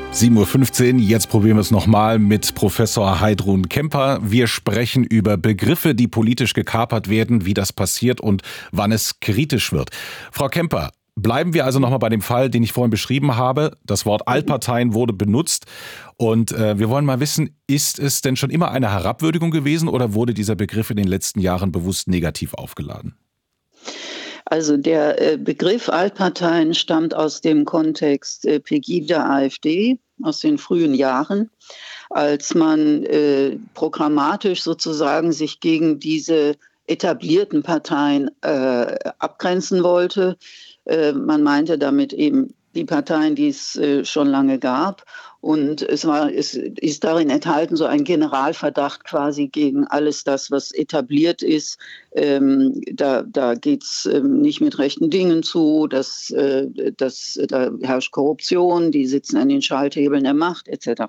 7:15 Uhr, jetzt probieren wir es nochmal mit Professor Heidrun Kemper. Wir sprechen über Begriffe, die politisch gekapert werden, wie das passiert und wann es kritisch wird. Frau Kemper, bleiben wir also nochmal bei dem Fall, den ich vorhin beschrieben habe. Das Wort Altparteien wurde benutzt und wir wollen mal wissen, ist es denn schon immer eine Herabwürdigung gewesen oder wurde dieser Begriff in den letzten Jahren bewusst negativ aufgeladen? Also der Begriff Altparteien stammt aus dem Kontext Pegida AfD aus den frühen Jahren, als man programmatisch sozusagen sich gegen diese etablierten Parteien abgrenzen wollte. Man meinte damit eben die Parteien, die es schon lange gab. Und es ist darin enthalten so ein Generalverdacht quasi gegen alles das, was etabliert ist. Da geht es nicht mit rechten Dingen zu, da herrscht Korruption, die sitzen an den Schalthebeln der Macht etc.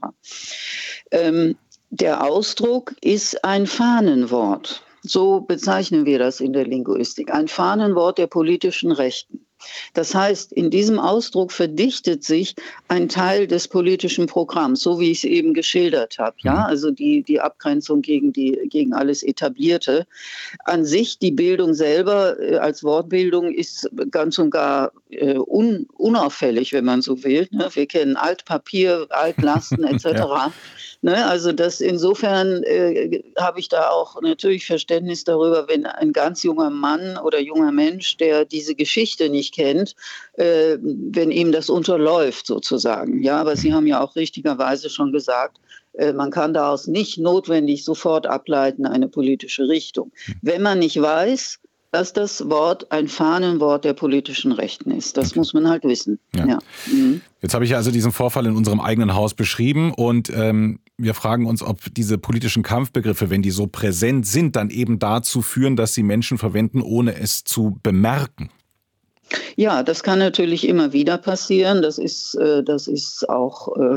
Der Ausdruck ist ein Fahnenwort. So bezeichnen wir das in der Linguistik. Ein Fahnenwort der politischen Rechten. Das heißt, in diesem Ausdruck verdichtet sich ein Teil des politischen Programms, so wie ich es eben geschildert habe. Ja, also die Abgrenzung gegen alles Etablierte. An sich, die Bildung selber als Wortbildung ist ganz und gar unauffällig, wenn man so will. Ne? Wir kennen Altpapier, Altlasten etc. Ja. Ne, also insofern habe ich da auch natürlich Verständnis darüber, wenn ein ganz junger Mann oder junger Mensch, der diese Geschichte nicht kennt, wenn ihm das unterläuft sozusagen. Ja, aber Sie haben ja auch richtigerweise schon gesagt, man kann daraus nicht notwendig sofort ableiten eine politische Richtung. Wenn man nicht weiß, dass das Wort ein Fahnenwort der politischen Rechten ist. Das muss man halt wissen. Ja. Ja. Mhm. Jetzt habe ich ja also diesen Vorfall in unserem eigenen Haus beschrieben und wir fragen uns, ob diese politischen Kampfbegriffe, wenn die so präsent sind, dann eben dazu führen, dass sie Menschen verwenden, ohne es zu bemerken. Ja, das kann natürlich immer wieder passieren. Das ist auch